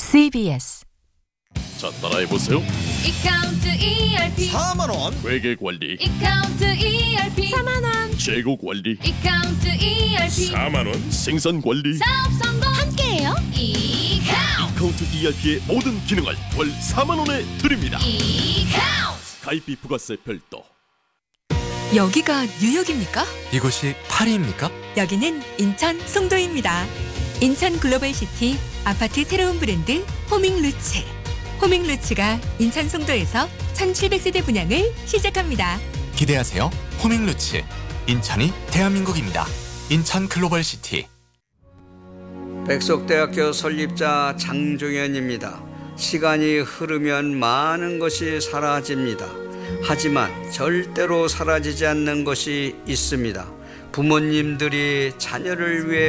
CBS. 자, 따라해보세요. 이카운트 ERP 4만원 회계관리, 이카운트 ERP 4만원. 재고관리, 이카운트 ERP 4만원, 생산관리, 사업 성공 함께해요. 이카운트 카운트 ERP의 모든 기능을 월 4만원에 드립니다. 이카운트 가입비 부가세 별도. 여기가 뉴욕입니까? 이곳이 파리입니까? 여기는 인천 송도입니다. 인천 글로벌시티 아파트 새로운 브랜드 호밍루츠. 호밍루츠가 인천 송도에서 1700세대 분양을 시작합니다. 기대하세요. 호밍루츠. 인천이 대한민국입니다. 인천 글로벌시티. 백석대학교 설립자 장종현입니다. 시간이 흐르면 많은 것이 사라집니다. 하지만 절대로 사라지지 않는 것이 있습니다. 부모님들이 자녀를 위해